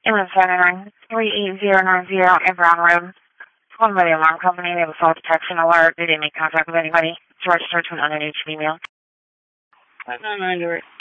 1179-38090 in Brown Road. Called by the alarm company. They have a false detection alert. They didn't make contact with anybody. It's registered to an unannounced female. 599 direct.